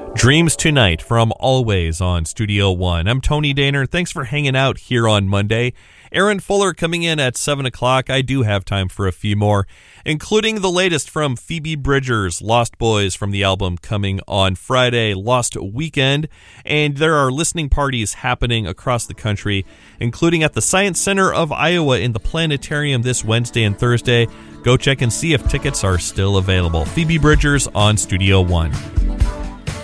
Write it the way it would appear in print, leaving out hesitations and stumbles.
Dreams Tonight from Always on Studio One. I'm Tony Daner. Thanks for hanging out here on Monday. Aaron Fuller coming in at 7 o'clock. I do have time for a few more, including the latest from Phoebe Bridgers, Lost Boys from the album coming on Friday, Lost Weekend. And there are listening parties happening across the country, including at the Science Center of Iowa in the Planetarium this Wednesday and Thursday. Go check and see if tickets are still available. Phoebe Bridgers on Studio One.